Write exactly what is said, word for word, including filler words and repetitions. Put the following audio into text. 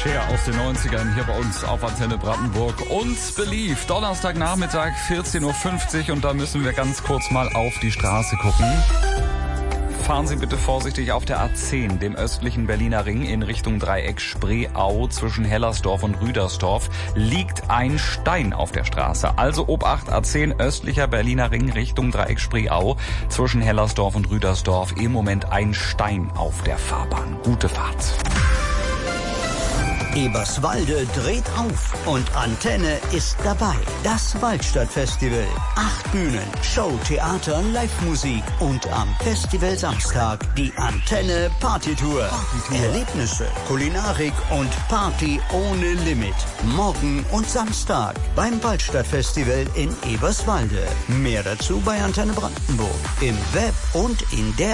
Cher aus den neunzigern hier bei uns auf Antenne Brandenburg. Uns beliebt. Donnerstagnachmittag, vierzehn Uhr fünfzig, und da müssen wir ganz kurz mal auf die Straße gucken. Fahren Sie bitte vorsichtig auf der A zehn, dem östlichen Berliner Ring in Richtung Dreieck Spreeau. Zwischen Hellersdorf und Rüdersdorf liegt ein Stein auf der Straße. Also Obacht, A zehn, östlicher Berliner Ring Richtung Dreieck Spreeau. Zwischen Hellersdorf und Rüdersdorf im Moment ein Stein auf der Fahrbahn. Gute Fahrt. Eberswalde dreht auf und Antenne ist dabei. Das Waldstadtfestival. Acht Bühnen, Show, Theater, Live-Musik und am Festival Samstag die Antenne Partytour. Partytour. Erlebnisse, Kulinarik und Party ohne Limit. Morgen und Samstag beim Waldstadtfestival in Eberswalde. Mehr dazu bei Antenne Brandenburg. Im Web und in der